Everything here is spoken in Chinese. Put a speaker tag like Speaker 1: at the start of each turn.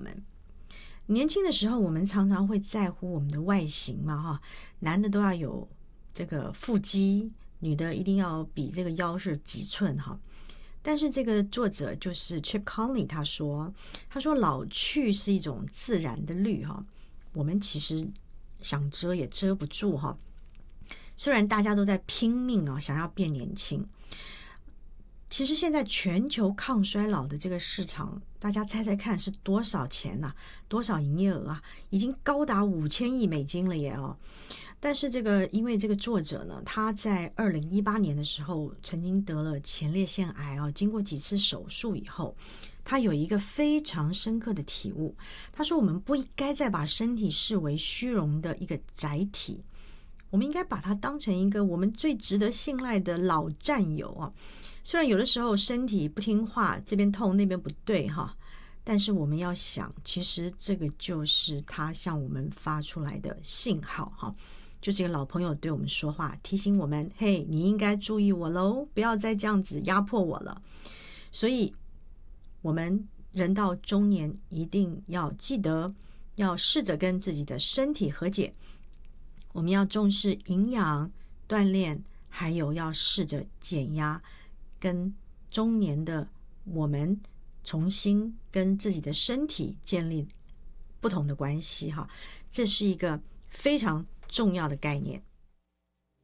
Speaker 1: 们。年轻的时候我们常常会在乎我们的外形嘛哈，男的都要有这个腹肌，女的一定要比这个腰是几寸哈。但是这个作者就是 Chip Conley 他说老去是一种自然的律哈，我们其实想遮也遮不住哈。虽然大家都在拼命啊，想要变年轻，其实现在全球抗衰老的这个市场，大家猜猜看是多少钱啊？多少营业额啊？已经高达5000亿美金了耶哦！但是因为这个作者呢，他在2018年的时候曾经得了前列腺癌啊，经过几次手术以后，他有一个非常深刻的体悟。他说，我们不应该再把身体视为虚荣的一个载体，我们应该把它当成一个我们最值得信赖的老战友啊。虽然有的时候身体不听话，这边痛那边不对哈，但是我们要想，其实这个就是他向我们发出来的信号哈，就是一个老朋友对我们说话，提醒我们，嘿，你应该注意我喽，不要再这样子压迫我了。所以我们人到中年一定要记得，要试着跟自己的身体和解，我们要重视营养、锻炼，还有要试着减压，跟中年的我们重新跟自己的身体建立不同的关系哈，这是一个非常重要的概念。